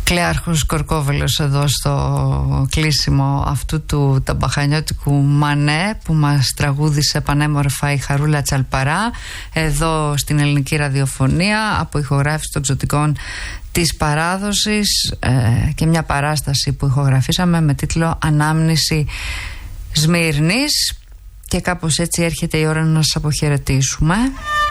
Κλέαρχος Κορκόβελος εδώ στο κλείσιμο αυτού του ταμπαχανιώτικου μανέ που μας τραγούδισε πανέμορφα η Χαρούλα Τσαλπαρά εδώ στην ελληνική ραδιοφωνία από ηχογράφηση των Ξωτικών της παράδοσης και μια παράσταση που ηχογραφήσαμε με τίτλο Ανάμνηση Σμύρνης. Και κάπως έτσι έρχεται η ώρα να σας αποχαιρετήσουμε.